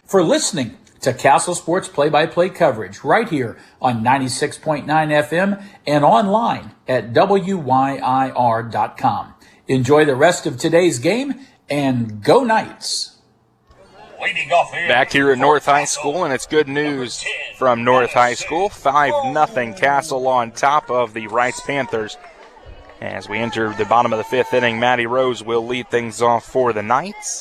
for listening to Castle Sports play-by-play coverage right here on 96.9 FM and online at WYIR.com. Enjoy the rest of today's game and go Knights! Back here at North High School, and it's good news from North High School. 5-0 Castle on top of the Rice Panthers. As we enter the bottom of the fifth inning, Maddie Rose will lead things off for the Knights.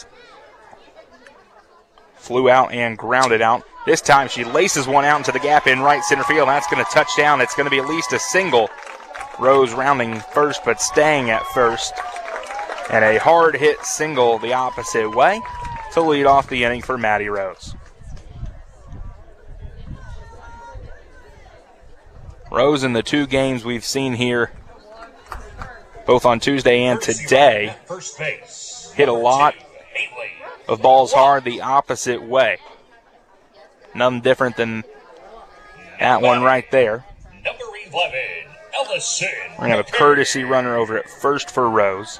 Flew out and grounded out. This time she laces one out into the gap in right center field. That's going to touch down. It's going to be at least a single. Rose rounding first but staying at first. And a hard hit single the opposite way to lead off the inning for Maddie Rose. Rose in the two games we've seen here, both on Tuesday and today, hit a lot of balls hard the opposite way. Nothing different than that one right there. Number 11, Ellison. We're going to have a courtesy runner over at first for Rose.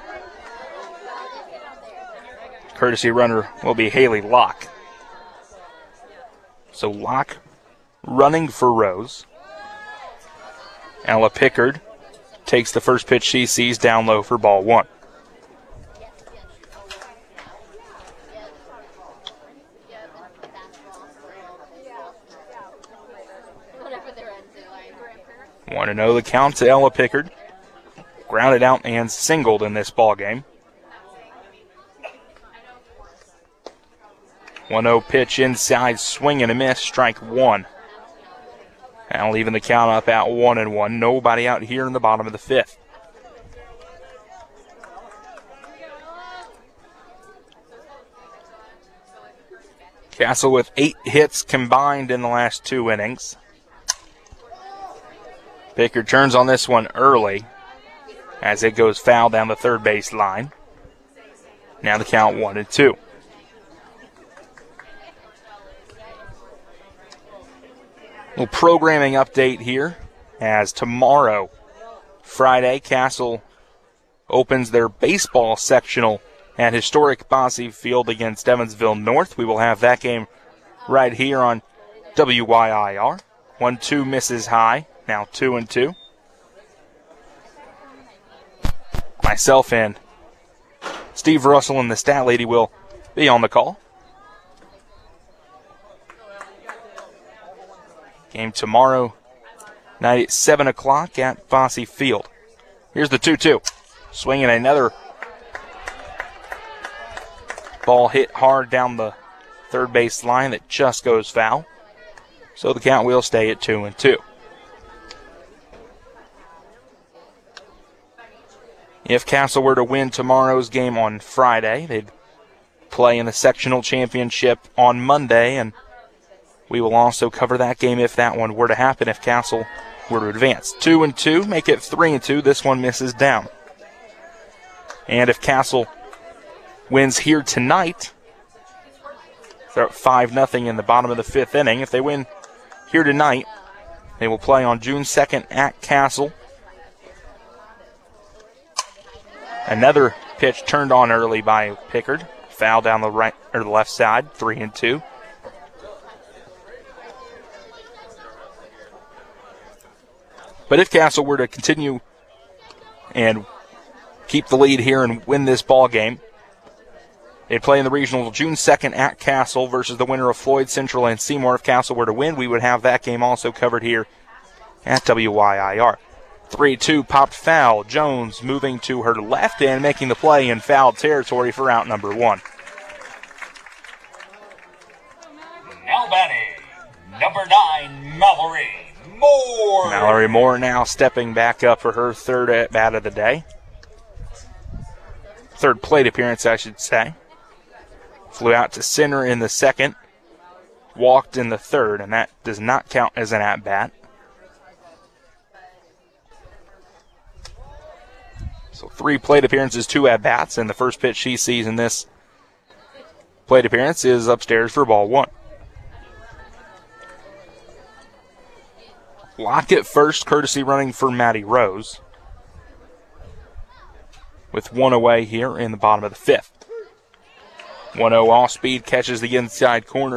Courtesy runner will be Haley Locke. So Locke running for Rose. Ella Pickard takes the first pitch she sees down low for ball one. Want to know the count to Ella Pickard. Grounded out and singled in this ball game. 1-0 pitch inside, swing and a miss, strike one. Now leaving the count up at 1-1. Nobody out here in the bottom of the fifth. Castle with 8 hits combined in the last 2 innings. Pickard turns on this one early as it goes foul down the third base line. Now the count 1-2. Little programming update here as tomorrow, Friday, Castle opens their baseball sectional at historic Bosse Field against Evansville North. We will have that game right here on WYIR. 1-2 misses high, now 2-2. Myself and Steve Russell and the stat lady will be on the call. Game tomorrow night at 7 o'clock at Bosse Field. Here's the 2-2. Swinging another ball hit hard down the third base line that just goes foul. So the count will stay at 2-2. If Castle were to win tomorrow's game on Friday, they'd play in the sectional championship on Monday, and we will also cover that game if that one were to happen, if Castle were to advance. 2-2, make it 3-2. This one misses down. And if Castle wins here tonight, they're up 5-0 in the bottom of the fifth inning. If they win here tonight, they will play on June 2nd at Castle. Another pitch turned on early by Pickard. Foul down the right or the left side, 3-2. But if Castle were to continue and keep the lead here and win this ball game, they'd play in the regional June 2nd at Castle versus the winner of Floyd Central and Seymour. If Castle were to win, we would have that game also covered here at WYIR. 3-2 popped foul. Jones moving to her left and making the play in foul territory for out number one. Now batting, number 9, Mallory Moore. Mallory Moore now stepping back up for her third at bat of the day. Third plate appearance, I should say. Flew out to center in the second, walked in the third, and that does not count as an at-bat. So 3 plate appearances, 2 at-bats, and the first pitch she sees in this plate appearance is upstairs for ball one. Lockett first, courtesy running for Maddie Rose, with 1 away here in the bottom of the fifth. 1-0 off speed, catches the inside corner.